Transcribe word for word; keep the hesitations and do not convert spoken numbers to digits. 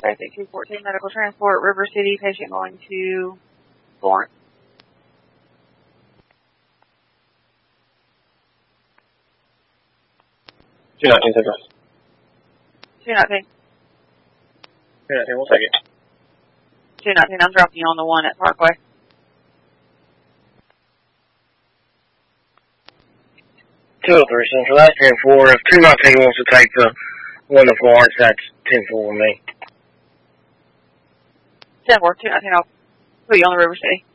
Basic two fourteen medical transport, River City, patient going to Florence. two nineteen, take us. two nineteen. two nineteen, we'll take it. two nineteen, I'm dropping you on the one at Parkway. two oh three Central, that's ten four. If two nineteen wants to take the one to Florence, that's ten four with me. ten four, two nineteen, I'll put you on the River City.